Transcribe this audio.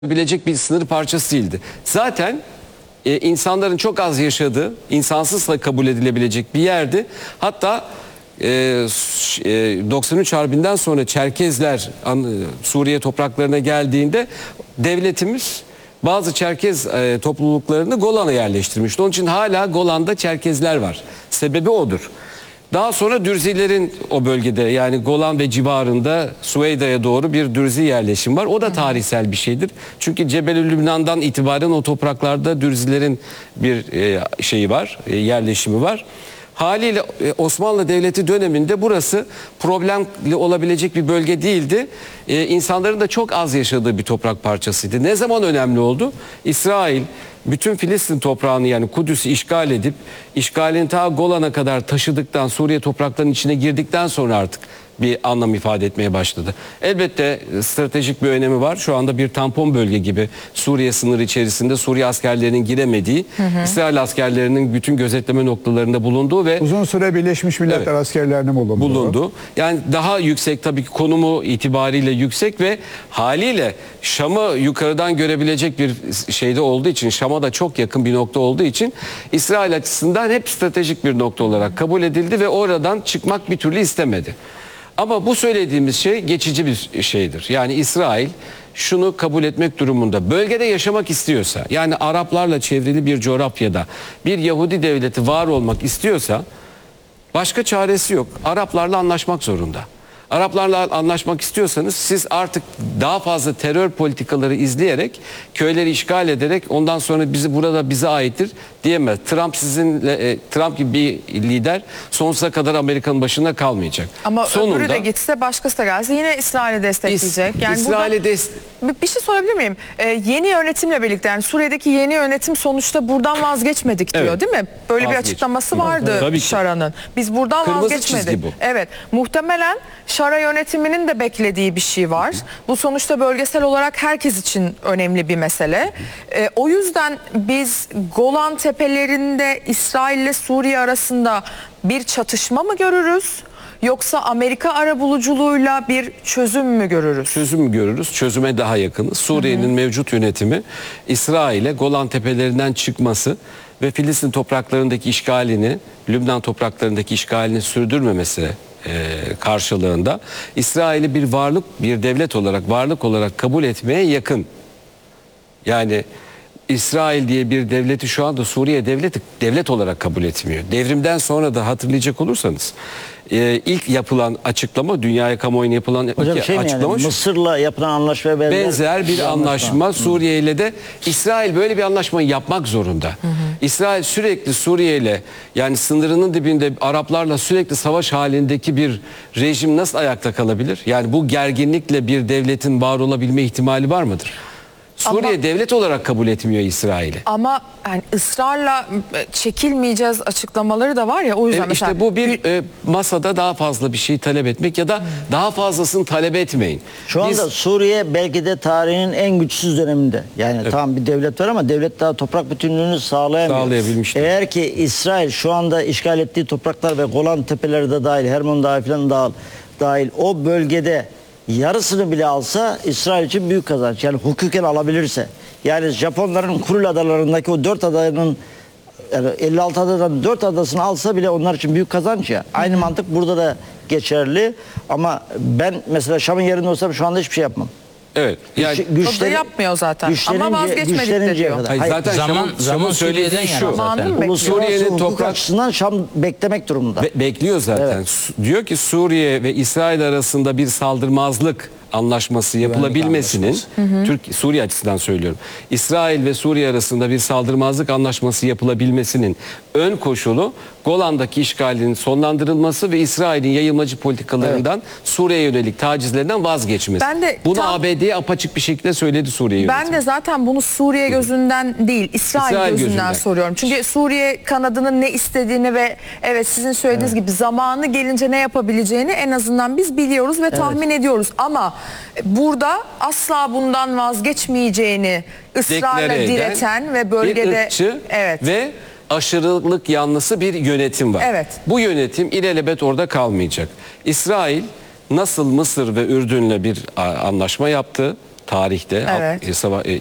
bilecek bir sınır parçası değildi. Zaten insanların çok az yaşadığı, insansızla kabul edilebilecek bir yerdi. Hatta 93 Harbi'nden sonra Çerkezler Suriye topraklarına geldiğinde devletimiz bazı Çerkez topluluklarını Golan'a yerleştirmişti. Onun için hala Golan'da Çerkezler var. Sebebi odur. Daha sonra Dürzilerin o bölgede, yani Golan ve civarında Süveyda'ya doğru bir Dürzi yerleşim var. O da tarihsel bir şeydir. Çünkü Cebel-i Lübnan'dan itibaren o topraklarda Dürzilerin bir şeyi var, yerleşimi var. Haliyle Osmanlı Devleti döneminde burası problemli olabilecek bir bölge değildi. İnsanların da çok az yaşadığı bir toprak parçasıydı. Ne zaman önemli oldu? İsrail bütün Filistin toprağını, yani Kudüs'ü işgal edip işgalin ta Golan'a kadar taşıdıktan, Suriye topraklarının içine girdikten sonra artık bir anlam ifade etmeye başladı. Elbette stratejik bir önemi var. Şu anda bir tampon bölge gibi Suriye sınırı içerisinde Suriye askerlerinin giremediği, İsrail askerlerinin bütün gözetleme noktalarında bulunduğu ve uzun süre Birleşmiş Milletler askerlerinin bulunduğu. Yani daha yüksek, tabii ki konumu itibariyle yüksek ve haliyle Şam'ı yukarıdan görebilecek bir şeyde olduğu için, Şam'a da çok yakın bir nokta olduğu için İsrail açısından hep stratejik bir nokta olarak kabul edildi ve oradan çıkmak bir türlü istemedi. Ama bu söylediğimiz şey geçici bir şeydir. Yani İsrail şunu kabul etmek durumunda. Bölgede yaşamak istiyorsa, yani Araplarla çevrili bir coğrafyada bir Yahudi devleti var olmak istiyorsa başka çaresi yok. Araplarla anlaşmak zorunda. Araplarla anlaşmak istiyorsanız siz artık daha fazla terör politikaları izleyerek, köyleri işgal ederek ondan sonra bize aittir diyemez. Trump gibi bir lider sonsuza kadar Amerika'nın başında kalmayacak. Ama öbürü de gitse, başkası da gelse yine İsrail'i destekleyecek. Yani bir şey sorabilir miyim? Yeni yönetimle birlikte, yani Suriye'deki yeni yönetim sonuçta buradan vazgeçmedik diyor, değil mi? Böyle bir açıklaması vardı Şara'nın. Biz buradan vazgeçmedik. Evet. Muhtemelen Şara yönetiminin de beklediği bir şey var. Bu sonuçta bölgesel olarak herkes için önemli bir mesele. O yüzden biz Golan Tepelerinde İsrail ile Suriye arasında bir çatışma mı görürüz? Yoksa Amerika arabuluculuğuyla bir çözüm mü görürüz? Çözüm görürüz. Çözüme daha yakınız. Suriye'nin mevcut yönetimi İsrail'e Golan Tepelerinden çıkması ve Filistin topraklarındaki işgalini, Lübnan topraklarındaki işgalini sürdürmemesi karşılığında İsrail'i bir devlet olarak, varlık olarak kabul etmeye yakın. Yani İsrail diye bir devleti şu anda Suriye devleti devlet olarak kabul etmiyor. Devrimden sonra da hatırlayacak olursanız ilk yapılan açıklama, dünyaya kamuoyuna yapılan açıklama yani, Mısır'la yapılan anlaşmaya benzer bir anlaşma. Suriye ile de İsrail böyle bir anlaşmayı yapmak zorunda. İsrail sürekli Suriye ile, yani sınırının dibinde Araplarla sürekli savaş halindeki bir rejim nasıl ayakta kalabilir? Yani bu gerginlikle bir devletin var olabilme ihtimali var mıdır? Suriye devlet olarak kabul etmiyor İsrail'i. Ama yani ısrarla çekilmeyeceğiz açıklamaları da var ya, o yüzden işte bu bir masada daha fazla bir şey talep etmek ya da daha fazlasını talep etmeyin. Şu anda Suriye belki de tarihinin en güçsüz döneminde. Yani tamam bir devlet var ama devlet daha toprak bütünlüğünü sağlayabilmiş. Eğer ki İsrail şu anda işgal ettiği topraklar ve Golan Tepeleri de dahil, Hermon dahi falan dahil o bölgede yarısını bile alsa İsrail için büyük kazanç. Yani hukuken alabilirse. Yani Japonların Kuril adalarındaki o 4 adanın, yani 56 adadan 4 adasını alsa bile onlar için büyük kazanç ya. Aynı mantık burada da geçerli. Ama ben mesela Şam'ın yerinde olsam şu anda hiçbir şey yapmam. Evet. Yani o da yapmıyor zaten. Ama vazgeçmedik de diyor. Zaten Şam'ın söylediği şu. Suriye'nin toprak açısından Şam beklemek durumunda. Bekliyor zaten. Evet. Diyor ki Suriye ve İsrail arasında bir saldırmazlık anlaşması yapılabilmesinin, Suriye açısından söylüyorum, İsrail ve Suriye arasında bir saldırmazlık anlaşması yapılabilmesinin ön koşulu Golan'daki işgalinin sonlandırılması ve İsrail'in yayılmacı politikalarından, Suriye'ye yönelik tacizlerinden vazgeçmesi. Bunu ABD'ye apaçık bir şekilde söyledi Suriye yönetimi. Ben de zaten bunu Suriye gözünden değil, İsrail gözünden soruyorum. Çünkü Suriye kanadının ne istediğini ve evet sizin söylediğiniz gibi zamanı gelince ne yapabileceğini en azından biz biliyoruz ve tahmin ediyoruz. Ama burada asla bundan vazgeçmeyeceğini ısrarla direten ve bölgede bir ırkçı ve aşırılık yanlısı bir yönetim var. Evet. Bu yönetim ilelebet orada kalmayacak. İsrail nasıl Mısır ve Ürdün'le bir anlaşma yaptı, tarihte Evet.